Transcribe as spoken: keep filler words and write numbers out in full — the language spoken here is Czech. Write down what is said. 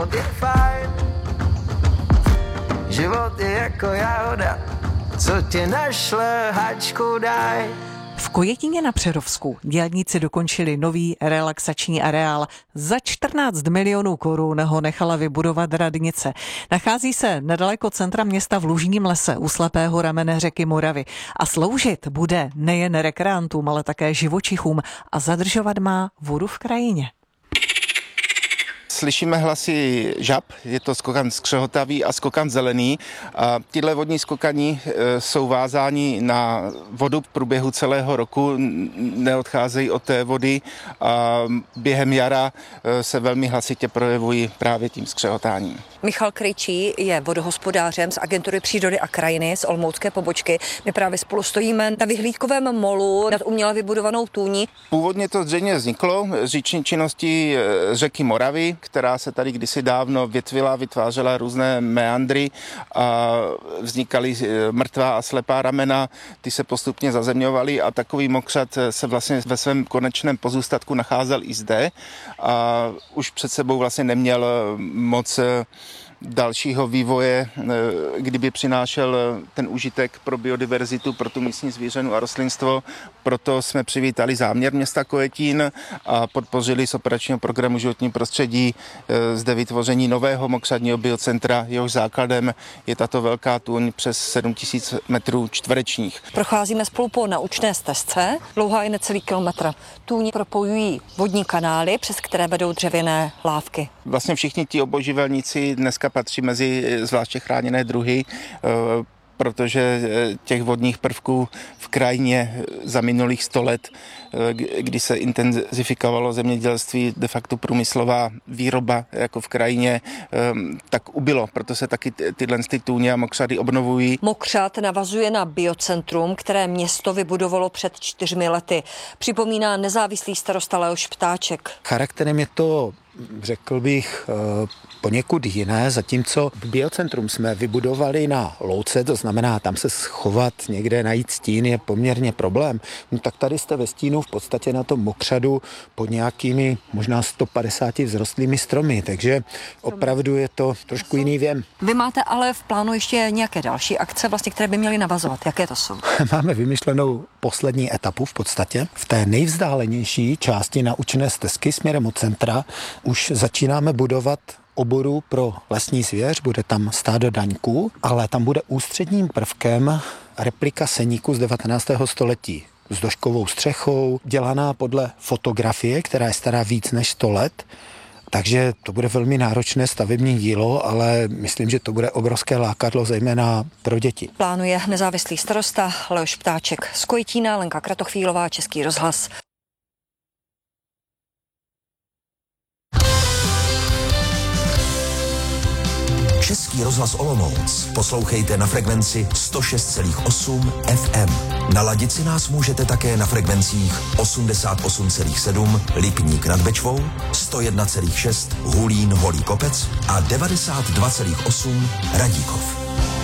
život je fajn. Život je jako jahoda, co ti našle hačku daj. V Kojetíně na Přerovsku dělníci dokončili nový relaxační areál. Za čtrnáct milionů korun ho nechala vybudovat radnice. Nachází se nedaleko centra města v Lužním lese u slepého ramene řeky Moravy. A sloužit bude nejen rekreantům, ale také živočichům a zadržovat má vodu v krajině. Slyšíme hlasy žab, je to skokan skřehotavý a skokan zelený. A tyhle vodní skokani jsou vázáni na vodu v průběhu celého roku, neodcházejí od té vody a během jara se velmi hlasitě projevují právě tím skřehotáním. Michal Krejčí je vodohospodářem z agentury přírody a krajiny z olomoucké pobočky. My právě spolu stojíme na vyhlídkovém molu nad uměle vybudovanou tůní. Původně to zřejmě vzniklo z říční činnosti řeky Moravy, která se tady kdysi dávno větvila, vytvářela různé meandry a vznikaly mrtvá a slepá ramena, ty se postupně zazemňovaly a takový mokřad se vlastně ve svém konečném pozůstatku nacházel i zde a už před sebou vlastně neměl moc dalšího vývoje, kdyby přinášel ten užitek pro biodiverzitu, pro tu místní zvířenu a rostlinstvo. Proto jsme přivítali záměr města Kojetín a podpořili z operačního programu životní prostředí zde vytvoření nového mokřadního biocentra. Jehož základem je tato velká tůň přes sedm tisíc metrů čtverečních. Procházíme spolu po naučné stezce, dlouhá je necelý kilometr. Tůň propojují vodní kanály, přes které vedou dřevěné lávky. Vlastně všichni ti obojživelníci dneska patří mezi zvláště chráněné druhy, protože těch vodních prvků v krajině za minulých sto let, kdy se intenzifikovalo zemědělství, de facto průmyslová výroba jako v krajině, tak ubylo. Proto se taky tyhle ty tůně a mokřady obnovují. Mokřad navazuje na biocentrum, které město vybudovalo před čtyřmi lety. Připomíná nezávislý starosta Leoš Ptáček. Charakterem je to, řekl bych, poněkud jiné, zatímco biocentrum jsme vybudovali na louce, to znamená, tam se schovat někde, najít stín je poměrně problém. No, tak tady jste ve stínu v podstatě na tom mokřadu pod nějakými možná sto padesáti vzrostlými stromy, takže opravdu je to trošku jiný věm. Vy máte ale v plánu ještě nějaké další akce, vlastně, které by měly navazovat. Jaké to jsou? Máme vymyšlenou poslední etapu v podstatě. V té nejvzdálenější části naučné stezky směrem od centra už začínáme budovat oboru pro lesní zvěř, bude tam stádo daňků, ale tam bude ústředním prvkem replika seníku z devatenáctého století s doškovou střechou, dělaná podle fotografie, která je stará víc než sto let. Takže to bude velmi náročné stavební dílo, ale myslím, že to bude obrovské lákadlo, zejména pro děti. Plánuje nezávislý starosta Leoš Ptáček z Kojetína, Lenka Kratochvílová, Český rozhlas. Český rozhlas Olomouc poslouchejte na frekvenci sto šest celá osm F M. Naladit si nás můžete také na frekvencích osmdesát osm celá sedm Lipník nad Bečvou, sto jedna celá šest Hulín Holý Kopec a devadesát dva celá osm Radíkov.